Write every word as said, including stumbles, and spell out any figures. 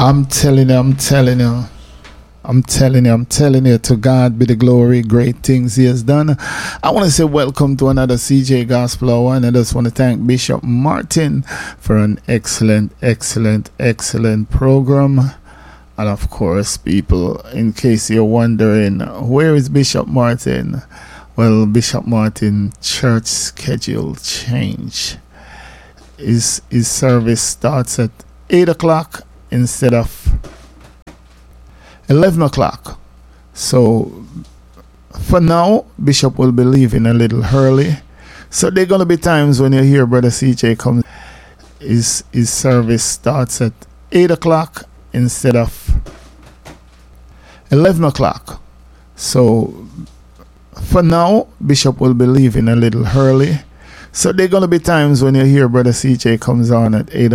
I'm telling you, I'm telling you. I'm telling you, I'm telling you, to God be the glory, great things he has done. I want to say welcome to another C J Gospel Hour, and I just want to thank Bishop Martin for an excellent, excellent, excellent program. And of course, people, in case you're wondering, where is Bishop Martin? Well, Bishop Martin church schedule change. His, his service starts at eight o'clock instead of eleven o'clock. So for now, Bishop will be leaving a little early. So there are going to be times when you hear Brother C J come. His, his service starts at eight o'clock instead of eleven o'clock. So for now, Bishop will be leaving a little early. So there are going to be times when you hear Brother C J comes on at eight